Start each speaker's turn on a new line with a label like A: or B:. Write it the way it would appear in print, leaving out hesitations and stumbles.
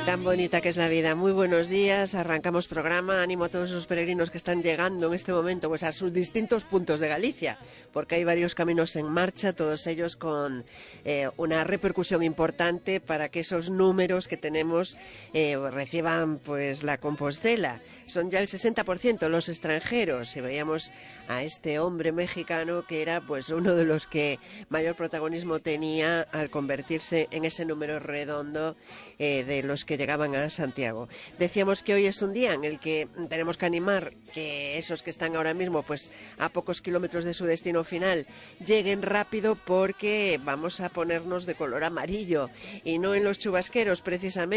A: Tan bonita que es la vida. Muy buenos días, arrancamos programa. Ánimo a todos esos peregrinos que están llegando en este momento pues a sus distintos puntos de Galicia, porque hay varios caminos en marcha, todos ellos con una repercusión importante para que esos números que tenemos reciban pues la Compostela. Son ya el 60% los extranjeros, y veíamos a este hombre mexicano que era pues uno de los que mayor protagonismo tenía al convertirse en ese número redondo de los que llegaban a Santiago. Decíamos que hoy es un día en el que tenemos que animar que esos que están ahora mismo pues a pocos kilómetros de su destino final lleguen rápido, porque vamos a ponernos de color amarillo y no en los chubasqueros precisamente.